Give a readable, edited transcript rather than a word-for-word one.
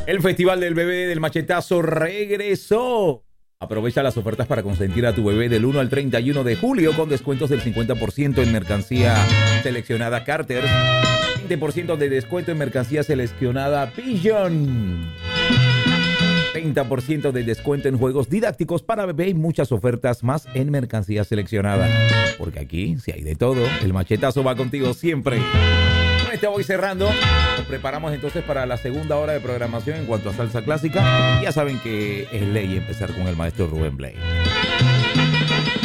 El Festival del Bebé del Machetazo regresó. Aprovecha las ofertas para consentir a tu bebé del 1 al 31 de julio con descuentos del 50% en mercancía seleccionada Carter, 20% de descuento en mercancía seleccionada Pigeon, 30% de descuento en juegos didácticos para bebé y muchas ofertas más en mercancía seleccionada. Porque aquí, si hay de todo, el Machetazo va contigo siempre. Con este voy cerrando. Nos preparamos entonces para la segunda hora de programación en cuanto a salsa clásica. Ya saben que es ley empezar con el maestro Rubén Blades.